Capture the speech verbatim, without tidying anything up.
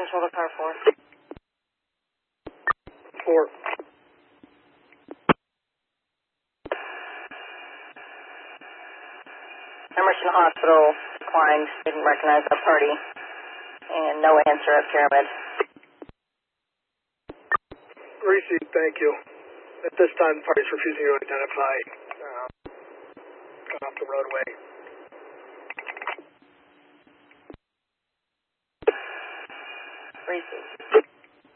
control to car four. Four. Emerson Hospital declined, didn't recognize that party, and no answer at Pyramid. Received, thank you. At this time, the party's refusing to identify. Uh, gone off the roadway. Received.